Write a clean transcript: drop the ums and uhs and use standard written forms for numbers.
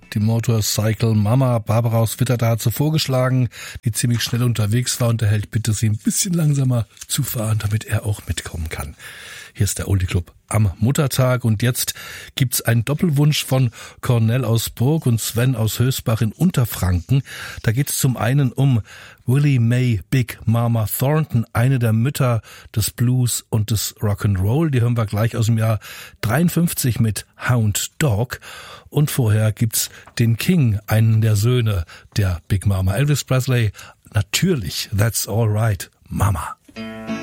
Die Motorcycle Mama Barbara aus Witterda hat so vorgeschlagen, die ziemlich schnell unterwegs war und der Held bitte sie ein bisschen langsamer zu fahren, damit er auch mitkommen kann. Hier ist der Oldie Club am Muttertag und jetzt gibt's einen Doppelwunsch von Cornell aus Burg und Sven aus Hösbach in Unterfranken. Da geht's zum einen um Willie Mae Big Mama Thornton, eine der Mütter des Blues und des Rock'n'Roll. Die hören wir gleich aus dem Jahr 53 mit Hound Dog. Und vorher gibt's den King, einen der Söhne der Big Mama, Elvis Presley. Natürlich, That's All Right, Mama.